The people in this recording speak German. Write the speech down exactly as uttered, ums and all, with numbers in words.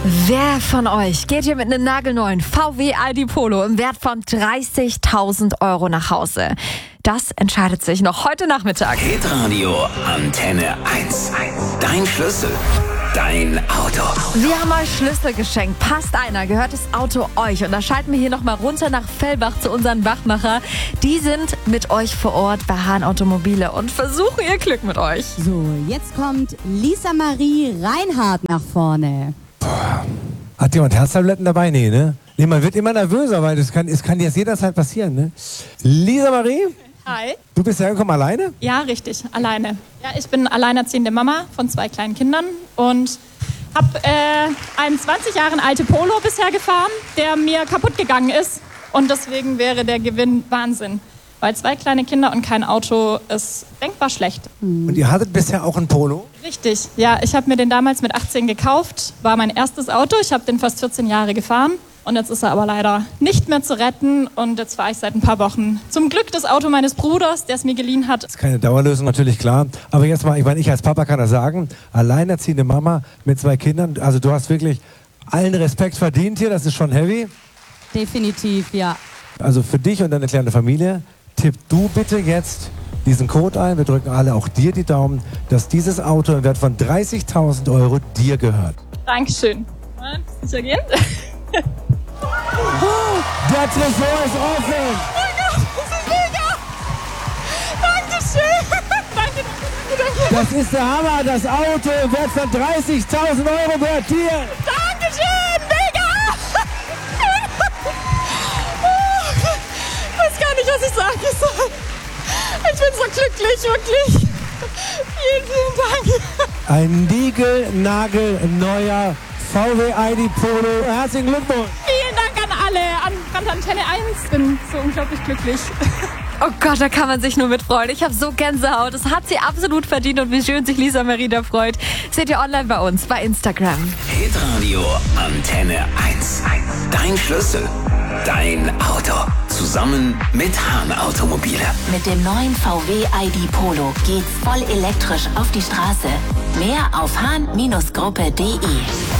Wer von euch geht hier mit einem nagelneuen V W I D Polo im Wert von dreißigtausend Euro nach Hause? Das entscheidet sich noch heute Nachmittag. Hitradio Antenne eins. Dein Schlüssel. Dein Auto. Wir haben euch Schlüssel geschenkt. Passt einer, gehört das Auto euch. Und da schalten wir hier nochmal runter nach Fellbach zu unseren Wachmacher. Die sind mit euch vor Ort bei Hahn Automobile und versuchen ihr Glück mit euch. So, jetzt kommt Lisa Marie Reinhardt nach vorne. Boah. Hat jemand Herztabletten dabei? Nee, ne? Nee, man wird immer nervöser, weil das kann, es kann jetzt jederzeit passieren, ne? Lisa Marie? Hi. Du bist hergekommen alleine? Ja, richtig, alleine. Ja, ich bin alleinerziehende Mama von zwei kleinen Kindern und habe äh, einen zwanzig Jahre alte Polo bisher gefahren, der mir kaputt gegangen ist. Und deswegen wäre der Gewinn Wahnsinn. Weil zwei kleine Kinder und kein Auto ist denkbar schlecht. Und ihr hattet bisher auch ein Polo? Richtig, ja. Ich habe mir den damals mit achtzehn gekauft. War mein erstes Auto. Ich habe den fast vierzehn Jahre gefahren. Und jetzt ist er aber leider nicht mehr zu retten. Und jetzt fahre ich seit ein paar Wochen zum Glück das Auto meines Bruders, der es mir geliehen hat. Das ist keine Dauerlösung, natürlich klar. Aber jetzt mal, ich meine, ich als Papa kann das sagen. Alleinerziehende Mama mit zwei Kindern. Also du hast wirklich allen Respekt verdient hier. Das ist schon heavy. Definitiv, ja. Also für dich und deine kleine Familie, tipp du bitte jetzt diesen Code ein. Wir drücken alle auch dir die Daumen, dass dieses Auto im Wert von dreißigtausend Euro dir gehört. Dankeschön. Sicher gehen? Der Tresor ist offen! Oh Gott, das ist mega! Dankeschön! Danke, danke, danke. Das ist der Hammer, das Auto im Wert von dreißigtausend Euro gehört dir! Dankeschön! Mega! Ich weiß gar nicht, was ich sagen soll. Ich bin so glücklich, wirklich. Vielen, vielen Dank. Ein niegelnagelneuer V W I D Polo. Herzlichen Glückwunsch! Vielen Dank an alle, an Brand Antenne eins. Bin so unglaublich glücklich. Oh Gott, da kann man sich nur mitfreuen. Ich habe so Gänsehaut. Das hat sie absolut verdient. Und wie schön sich Lisa Marie da freut, seht ihr online bei uns, bei Instagram. Hitradio Antenne eins. Dein Schlüssel. Dein Auto. Zusammen mit Hahn Automobile. Mit dem neuen V W I D Polo geht's voll elektrisch auf die Straße. Mehr auf hahn Gruppe punkt de.